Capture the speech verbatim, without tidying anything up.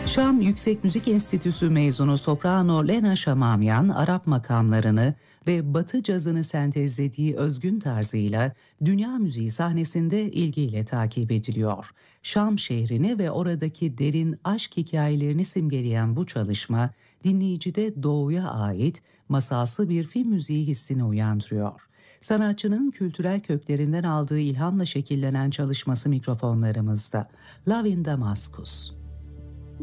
Şam Yüksek Müzik Enstitüsü mezunu soprano Lena Şamamyan, Arap makamlarını ve Batı cazını sentezlediği özgün tarzıyla dünya müziği sahnesinde ilgiyle takip ediliyor. Şam şehrini ve oradaki derin aşk hikayelerini simgeleyen bu çalışma, dinleyicide doğuya ait masalsı bir film müziği hissini uyandırıyor. Sanatçının kültürel köklerinden aldığı ilhamla şekillenen çalışması mikrofonlarımızda. Love in Damascus.